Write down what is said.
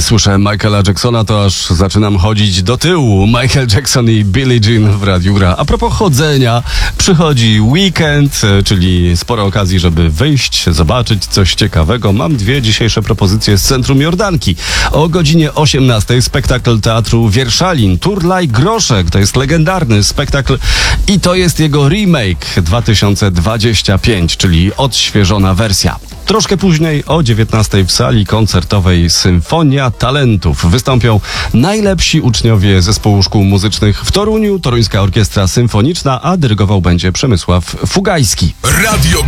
słyszę Michaela Jacksona, to aż zaczynam chodzić do tyłu. Michael Jackson i Billie Jean w Radiu Gra. A propos chodzenia, przychodzi weekend, czyli sporo okazji, żeby wyjść, zobaczyć coś ciekawego. Mam dwie dzisiejsze propozycje z centrum Jordanki. O godzinie 18 spektakl teatru Wierszalin, Turlaj Groszek. To jest legendarny spektakl i to jest jego remake 2025, czyli odświeżona wersja. Troszkę później o 19 w sali koncertowej Symfonia Talentów wystąpią najlepsi uczniowie Zespołu Szkół Muzycznych w Toruniu, Toruńska Orkiestra Symfoniczna, a dyrygował będzie Przemysław Fugajski. Radio